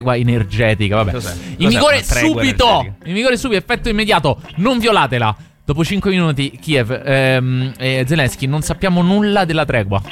energetica, vabbè. In vigore subito, effetto immediato, non violatela. Dopo 5 minuti Kiev Zelensky, non sappiamo nulla della tregua.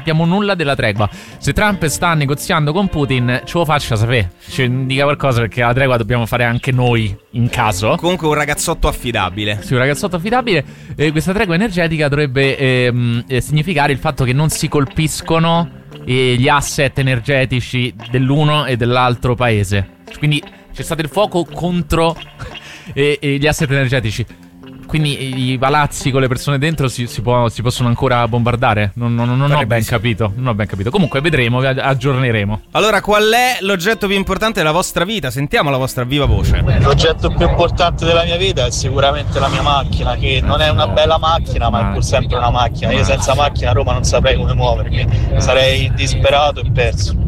Se Trump sta negoziando con Putin, ce lo faccia sapere, ci dica qualcosa, perché la tregua dobbiamo fare anche noi in caso. Comunque un ragazzotto affidabile. Sì, un ragazzotto affidabile. Questa tregua energetica dovrebbe significare il fatto che non si colpiscono gli asset energetici dell'uno e dell'altro paese. Quindi c'è stato il fuoco contro gli asset energetici. Quindi i palazzi con le persone dentro si possono ancora bombardare? Non ho ben capito. Comunque vedremo, aggiorneremo. Allora, qual è l'oggetto più importante della vostra vita? Sentiamo la vostra viva voce. L'oggetto più importante della mia vita è sicuramente la mia macchina, che non è una bella macchina, ma è pur sempre una macchina. Io senza macchina a Roma non saprei come muovermi, sarei disperato e perso.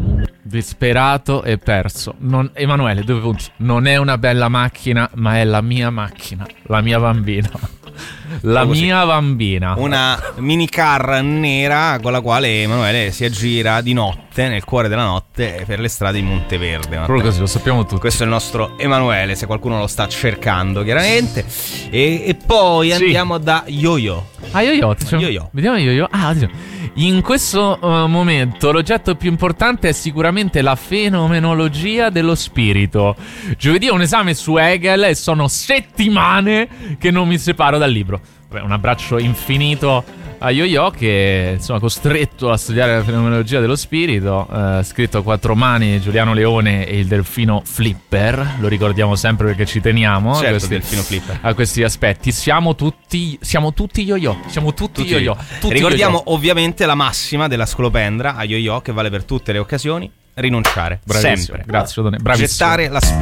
Emanuele, 2 punti. Non è una bella macchina, ma è la mia macchina, la mia bambina. Mia bambina. Una minicar nera con la quale Emanuele si aggira di notte, nel cuore della notte, per le strade di Monteverde. Proprio così, lo sappiamo tutti. Questo è il nostro Emanuele, se qualcuno lo sta cercando, chiaramente. E poi andiamo da Yo-Yo. Yo-Yo. Vediamo Yo-Yo. In questo momento l'oggetto più importante è sicuramente la fenomenologia dello spirito. Giovedì ho un esame su Hegel e sono settimane che non mi separo dal libro. Un abbraccio infinito a Yo-Yo, che insomma costretto a studiare la fenomenologia dello spirito, scritto a 4 mani, Giuliano Leone e il delfino Flipper, lo ricordiamo sempre perché ci teniamo, certo, delfino Flipper, a questi aspetti. Siamo tutti Yo-Yo, Yo-Yo. Ricordiamo Yo-Yo. Ovviamente la massima della scolopendra a Yo-Yo, che vale per tutte le occasioni: rinunciare. Bravissimo. Sempre. Grazie, bravissimo. Gettare la